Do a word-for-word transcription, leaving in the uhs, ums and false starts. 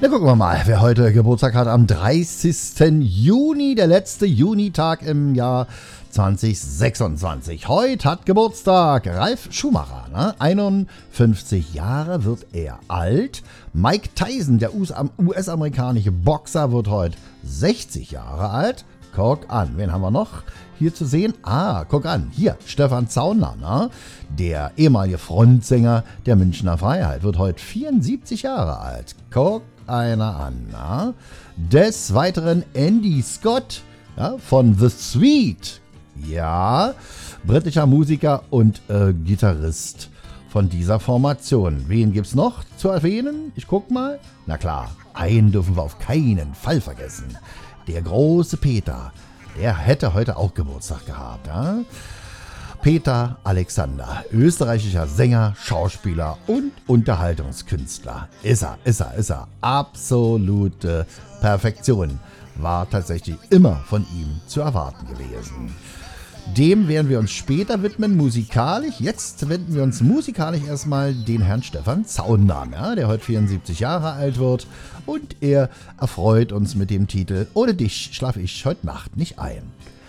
Na, gucken wir mal, wer heute Geburtstag hat. Am dreißigsten Juni, der letzte Junitag im Jahr zwanzig sechsundzwanzig. Heute hat Geburtstag Ralf Schumacher. Ne? einundfünfzig Jahre wird er alt. Mike Tyson, der U S-amerikanische Boxer, wird heute sechzig Jahre alt. Guck an, wen haben wir noch hier zu sehen? Ah, guck an, hier, Stefan Zauner, ne? Der ehemalige Frontsänger der Münchner Freiheit, wird heute vierundsiebzig Jahre alt. Guck einer an, ne? Des Weiteren Andy Scott, ja, von The Sweet, ja, britischer Musiker und äh, Gitarrist von dieser Formation. Wen gibt's noch zu erwähnen? Ich guck mal. Na klar, einen dürfen wir auf keinen Fall vergessen. Der große Peter, der hätte heute auch Geburtstag gehabt. Ja? Peter Alexander, österreichischer Sänger, Schauspieler und Unterhaltungskünstler. Ist er, ist er, ist er. Absolute Perfektion. War tatsächlich immer von ihm zu erwarten gewesen. Dem werden wir uns später widmen, musikalisch. Jetzt wenden wir uns musikalisch erstmal den Herrn Stefan Zauner, ja, der heute vierundsiebzig Jahre alt wird. Und er erfreut uns mit dem Titel Ohne dich schlafe ich heute Nacht nicht ein.